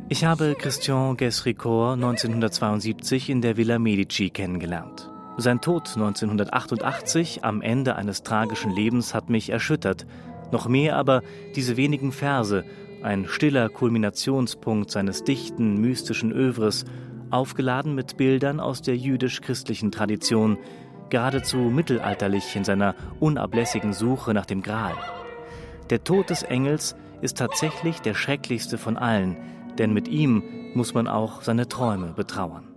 Ich habe Christian Guesricor 1972 in der Villa Medici kennengelernt. Sein Tod 1988 am Ende eines tragischen Lebens hat mich erschüttert. Noch mehr aber diese wenigen Verse, ein stiller Kulminationspunkt seines dichten, mystischen Övres, aufgeladen mit Bildern aus der jüdisch-christlichen Tradition, geradezu mittelalterlich in seiner unablässigen Suche nach dem Gral. Der Tod des Engels ist tatsächlich der schrecklichste von allen, denn mit ihm muss man auch seine Träume betrauern.